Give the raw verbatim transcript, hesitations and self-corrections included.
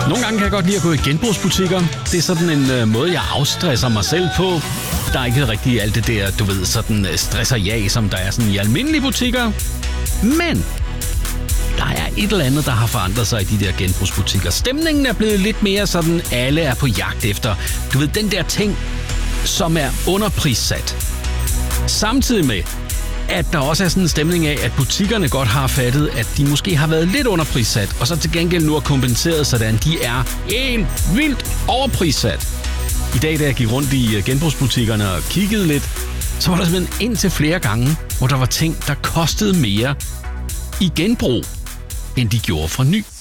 Nogle gange kan jeg godt lide at gå i genbrugsbutikker. Det er sådan en øh, måde, jeg afstresser mig selv på. Der er ikke rigtig alt det der, du ved, sådan stress og jag, som der er sådan i almindelige butikker. Men der er et eller andet, der har forandret sig i de der genbrugsbutikker. Stemningen er blevet lidt mere sådan, alle er på jagt efter, du ved, den der ting, som er underprissat. Samtidig med, at der også er sådan en stemning af, at butikkerne godt har fattet, at de måske har været lidt underprissat, og så til gengæld nu er kompenseret, sådan de er helt vildt overprissat. I dag, da jeg gik rundt i genbrugsbutikkerne og kiggede lidt, så var der simpelthen indtil flere gange, hvor der var ting, der kostede mere i genbrug, end de gjorde fra ny.